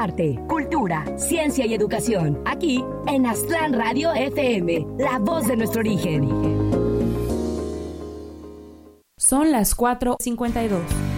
arte, cultura, ciencia y educación. Aquí en Aztlán Radio FM, la voz de nuestro origen. Son las 4:52.